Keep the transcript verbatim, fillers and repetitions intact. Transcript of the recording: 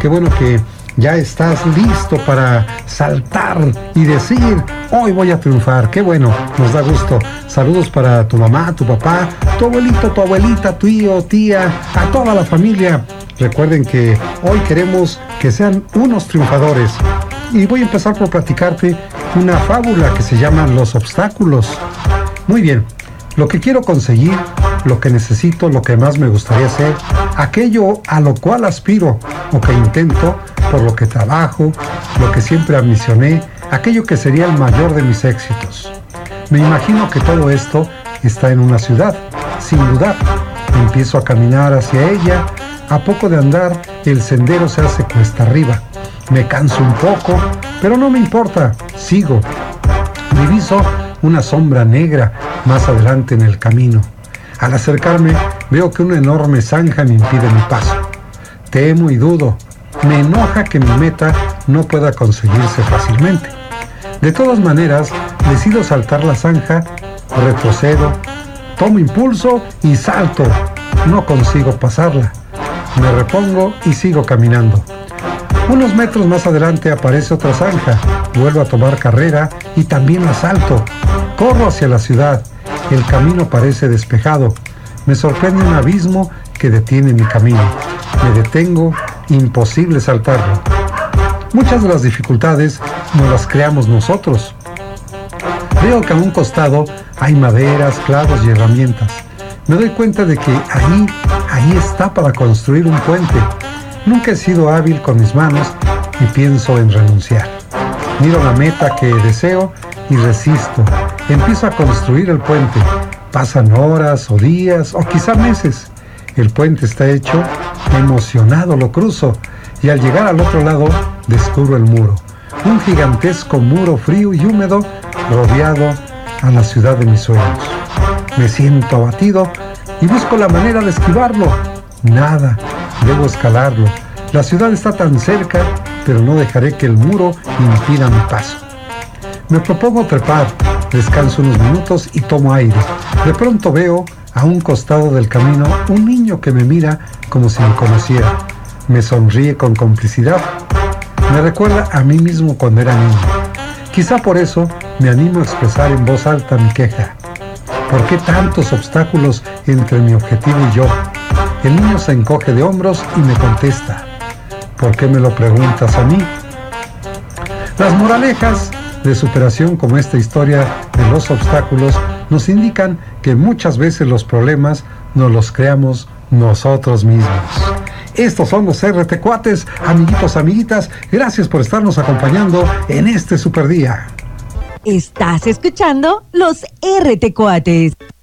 qué bueno que ya estás listo para saltar y decir, hoy voy a triunfar. Qué bueno, nos da gusto. Saludos para tu mamá, tu papá, tu abuelito, tu abuelita, tu tío, tía, a toda la familia. Recuerden que hoy queremos que sean unos triunfadores. Y voy a empezar por platicarte una fábula que se llama Los obstáculos. Muy bien, lo que quiero conseguir, lo que necesito, lo que más me gustaría hacer, aquello a lo cual aspiro, o que intento, por lo que trabajo, lo que siempre ambicioné, aquello que sería el mayor de mis éxitos. Me imagino que todo esto está en una ciudad, sin dudar. Empiezo a caminar hacia ella, a poco de andar, el sendero se hace cuesta arriba. Me canso un poco, pero no me importa, sigo. Diviso una sombra negra más adelante en el camino. Al acercarme, veo que una enorme zanja me impide mi paso. Temo y dudo. Me enoja que mi meta no pueda conseguirse fácilmente. De todas maneras, decido saltar la zanja, retrocedo, tomo impulso y salto. No consigo pasarla. Me repongo y sigo caminando. Unos metros más adelante aparece otra zanja. Vuelvo a tomar carrera y también la salto. Corro hacia la ciudad. El camino parece despejado. Me sorprende un abismo que detiene mi camino. Me detengo, imposible saltarlo. Muchas de las dificultades no las creamos nosotros. Veo que a un costado hay maderas, clavos y herramientas. Me doy cuenta de que ahí, ahí está para construir un puente. Nunca he sido hábil con mis manos y pienso en renunciar. Miro la meta que deseo y resisto. Empiezo a construir el puente. Pasan horas o días o quizá meses. El puente está hecho, emocionado lo cruzo y al llegar al otro lado descubro el muro. Un gigantesco muro frío y húmedo rodeado a la ciudad de mis sueños. Me siento abatido y busco la manera de esquivarlo. Nada, debo escalarlo. La ciudad está tan cerca, pero no dejaré que el muro impida mi paso. Me propongo trepar, descanso unos minutos y tomo aire. De pronto veo a un costado del camino un niño que me mira como si me conociera. Me sonríe con complicidad. Me recuerda a mí mismo cuando era niño. Quizá por eso me animo a expresar en voz alta mi queja. ¿Por qué tantos obstáculos entre mi objetivo y yo? El niño se encoge de hombros y me contesta. ¿Por qué me lo preguntas a mí? Las moralejas de superación como esta historia de los obstáculos nos indican que muchas veces los problemas nos los creamos nosotros mismos. Estos son los R T Cuates, amiguitos, amiguitas. Gracias por estarnos acompañando en este super día. Estás escuchando los R T Cuates.